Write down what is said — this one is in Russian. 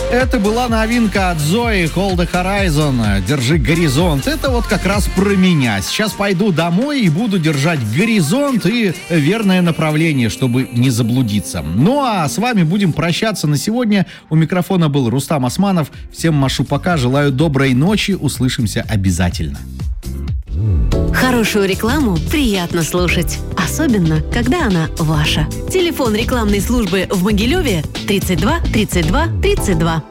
Это была новинка от Zoe Hold the Horizon. Держи горизонт. Это вот как раз про меня. Сейчас пойду домой и буду держать горизонт и верное направление, чтобы не заблудиться. Ну а с вами будем прощаться на сегодня. У микрофона был Рустам Османов. Всем машу пока. Желаю доброй ночи. Услышимся обязательно. Хорошую рекламу приятно слушать, особенно когда она ваша. Телефон рекламной службы в Могилеве 32 32 32.